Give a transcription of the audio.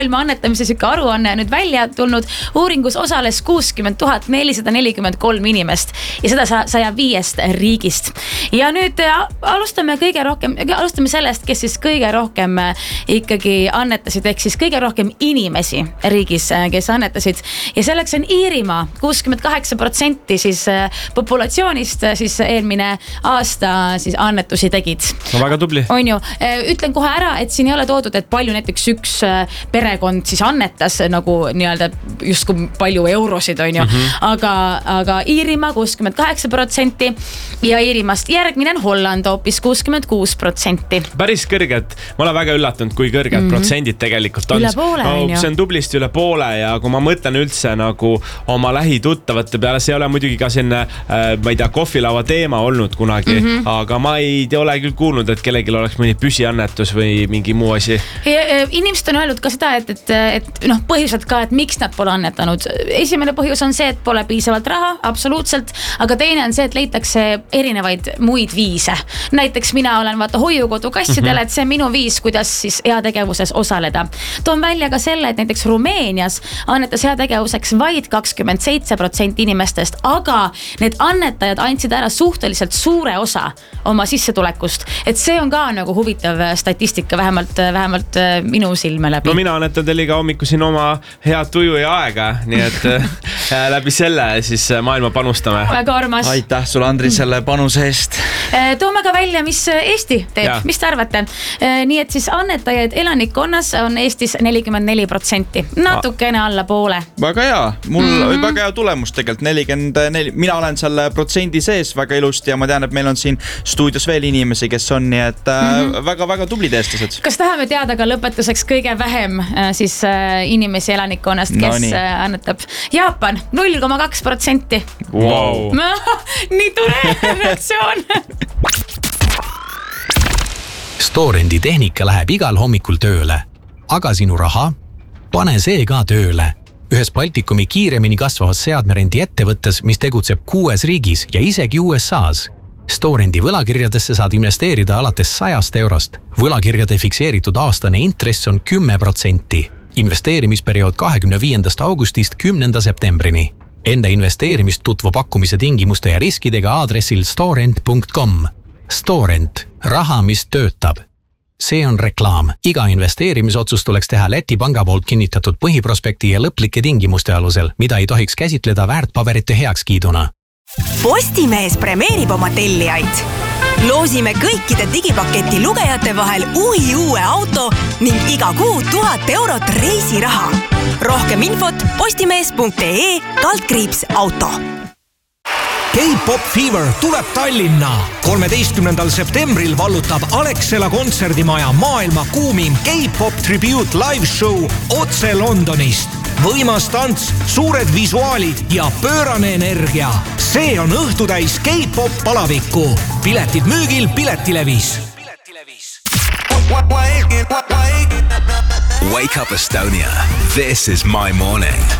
annetamise siuke aruanne nüüd välja tulnud. Uuringus osales 60 443 inimest ja seda 105 riigist. Ja nüüd alustame sellest, kes siis kõige rohkem ikkagi annetasid, ehk siis kõige rohkem inimesi riigis, kes annetasid. Ja selleks on Iirimaa, 68% siis populatsioonist siis eelmine aasta siis annetusi tegid. No väga tubli. On ju, ütlen kohe ära, et siin ei ole toodud, et palju näiteks üks perekond siis annetas nagu nii-öelda justkui palju eurosid, on ju. Aga Iirimaa 68% ja Iirimaast järgmine on Holland hoopis 66%. Päris kõrged, ma olen väga üllatunud, kui kõrged protsendid tegelikult on. Üle poole, on ju. See on tublisti üle poole ja kui ma mõtlen üldse nagu oma lähituttavate peale, see ei ole muidugi ka selline, ma ei tea, kohvilaua teema olnud kunagi, aga ma ei ole küll kuulnud, et kellelgi oleks mõni püsiannetus või mingi muu asi. Inimesed on öelnud ka seda, et noh, põhjused ka, et miks nad pole annetanud. Esimene põhjus on see, et pole piisavalt raha, absoluutselt, aga teine on see, et leitakse erinevaid muid viise. Näiteks mina olen hoiukodu kassidele, et see on minu viis, kuidas siis heategevuses osaleda. Toon välja ka selle, et näiteks Rumeenias annetas heategevuseks vaid 27% inimestest, aga need annetajad andsid ära suhteliselt suure osa oma sissetulekust. Et see on ka nagu huvitav statistika, vähemalt minu silme läbi. No mina annetan teil iga hommiku siin oma head tuju ja aega, nii et läbi selle siis maailma panustame. Väga armas. Aitäh sulle, Andri, selle panuse eest. Toome ka välja, mis Eesti teeb. Ja. Mis te arvate? Nii et siis annetajaid elanikkonnas on Eestis 44%. Natukene alla poole. Väga hea. Mul väga hea tulemus tegelikult 44. Mina olen selle protsendi sees väga ilusti ja ma tean, et meil on siin stuudios veel inimesi, kes on, nii et väga-väga tublid eestlased. Kas tahame teada ka lõpetuseks kõige vähem siis inimesi elanikkonnast, kes annetab? Jaapan 0,2%. Wow. Nii tore reaktsioon. Storendi tehnika läheb igal hommikul tööle, aga sinu raha? Pane see ka tööle. Ühes Baltikumi kiiremini kasvavas seadmerendi ettevõttes, mis tegutseb 6 riigis ja isegi USA's. Storendi võlakirjadesse saad investeerida alates 100 eurost. Võlakirjade fikseeritud aastane intress on 10%. Investeerimisperiood 25. augustist 10. septembrini. Enda investeerimist tutvu pakkumise tingimuste ja riskidega aadressil storent.com. Storent. Raha, mis töötab. See on reklaam. Iga investeerimisotsus tuleks teha Läti panga poolt kinnitatud põhiprospekti ja lõplike tingimuste alusel, mida ei tohiks käsitleda väärtpaberite heakskiiduna. Postimees premeerib oma tellijaid. Loosime kõikide digipaketi lugejate vahel uue auto ning iga kuu 1000 eurot reisiraha. Rohkem infot postimees.ee/auto. K-Pop Fever tuleb Tallinna. 13. septembril vallutab Alexela kontserdimaja maailma kuumim K-Pop Tribute live show otse Londonist. Võimas tants, suured visuaalid ja pöörane energia. See on õhtutäis K-Pop palavikku. Piletid müügil Piletilevis. Wake up Estonia. This is my morning.